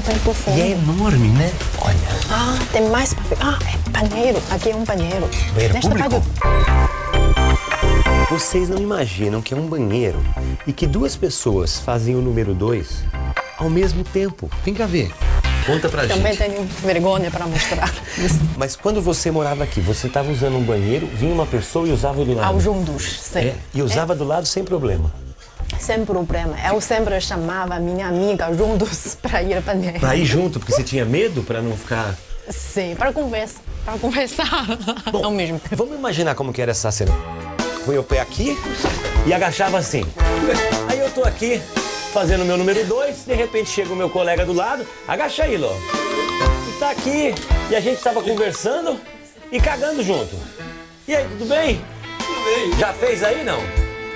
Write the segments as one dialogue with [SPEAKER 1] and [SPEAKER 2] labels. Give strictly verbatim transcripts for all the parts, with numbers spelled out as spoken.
[SPEAKER 1] Vai por fora.
[SPEAKER 2] E é enorme, né? Olha.
[SPEAKER 1] Ah, tem mais pra ver. Ah, é banheiro. Aqui é um banheiro.
[SPEAKER 2] Banheiro
[SPEAKER 1] Nesta
[SPEAKER 2] público?
[SPEAKER 1] parte-
[SPEAKER 2] Vocês não imaginam que é um banheiro e que duas pessoas fazem o número dois ao mesmo tempo. Vem cá ver. Conta pra
[SPEAKER 1] Também
[SPEAKER 2] gente.
[SPEAKER 1] tenho vergonha para mostrar.
[SPEAKER 2] Mas quando você morava aqui, você estava usando um banheiro, vinha uma pessoa e usava do lado.
[SPEAKER 1] Aos juntos, sim.
[SPEAKER 2] É, e usava do lado sem problema.
[SPEAKER 1] Sem problema. Eu sempre chamava minha amiga juntos para ir ao banheiro.
[SPEAKER 2] Pra ir junto, porque você tinha medo pra não ficar...
[SPEAKER 1] Sim, para conversar. Para conversar
[SPEAKER 2] Bom,
[SPEAKER 1] ao mesmo tempo.
[SPEAKER 2] vamos imaginar como que era essa cena. Põe o pé aqui e agachava assim. Aí eu tô aqui fazendo o meu número dois, de repente chega o meu colega do lado, agacha aí, Lô. E tá aqui, e a gente tava conversando e cagando junto. E aí, tudo bem?
[SPEAKER 3] Tudo bem.
[SPEAKER 2] Já fez aí, não?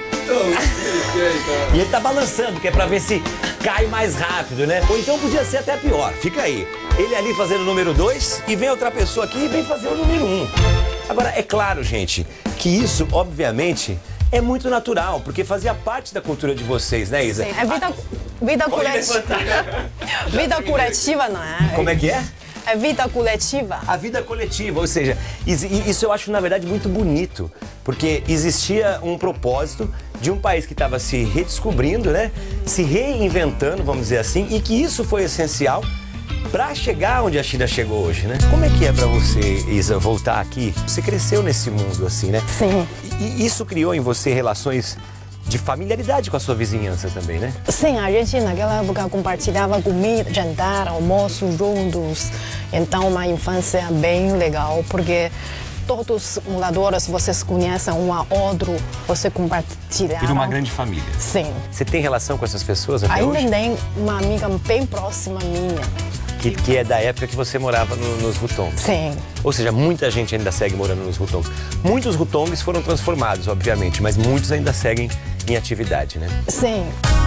[SPEAKER 3] Não,
[SPEAKER 2] E ele tá balançando, que é pra ver se cai mais rápido, né? Ou então podia ser até pior. Fica aí. Ele ali fazendo o número dois e vem outra pessoa aqui e vem fazer o número um. Agora, é claro, gente, que isso, obviamente, é muito natural, porque fazia parte da cultura de vocês, né, Isa?
[SPEAKER 1] Sim, é vida, vida coletiva. Vida coletiva, não é?
[SPEAKER 2] Como é que é?
[SPEAKER 1] É vida coletiva.
[SPEAKER 2] A vida coletiva, ou seja, is- e isso eu acho, na verdade, muito bonito, porque existia um propósito de um país que estava se redescobrindo, né? Se reinventando, vamos dizer assim, e que isso foi essencial para chegar onde a China chegou hoje, né? Como é que é para você, Isa, voltar aqui? Você cresceu nesse mundo, assim, né?
[SPEAKER 1] Sim.
[SPEAKER 2] E isso criou em você relações de familiaridade com a sua vizinhança também, né?
[SPEAKER 1] Sim, a gente naquela época compartilhava comida, jantar, almoço juntos. Então, uma infância bem legal, porque todos os moradores, vocês conhecem um ao outro, você compartilhava.
[SPEAKER 2] Vira uma grande família.
[SPEAKER 1] Sim.
[SPEAKER 2] Você tem relação com essas pessoas até
[SPEAKER 1] Ainda
[SPEAKER 2] hoje?
[SPEAKER 1] tem uma amiga bem próxima minha.
[SPEAKER 2] Que, que é da época que você morava no- nos Hutongs.
[SPEAKER 1] Sim.
[SPEAKER 2] Ou seja, muita gente ainda segue morando nos Hutongs. Muitos Hutongs foram transformados, obviamente, mas muitos ainda seguem em atividade, né?
[SPEAKER 1] Sim.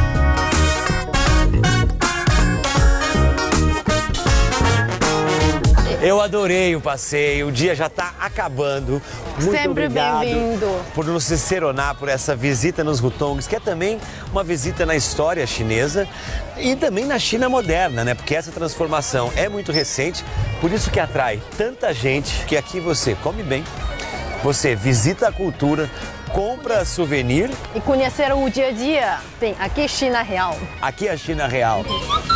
[SPEAKER 2] Eu adorei o passeio, o dia já está acabando. Muito
[SPEAKER 1] Sempre
[SPEAKER 2] obrigado
[SPEAKER 1] bem-vindo.
[SPEAKER 2] por nos ciceronar por essa visita nos Hutongs, que é também uma visita na história chinesa e também na China moderna, né? Porque essa transformação é muito recente, por isso que atrai tanta gente que aqui você come bem, você visita a cultura, compra souvenir,
[SPEAKER 1] E conhecer o dia a dia. Tem aqui China Real.
[SPEAKER 2] aqui é a China real.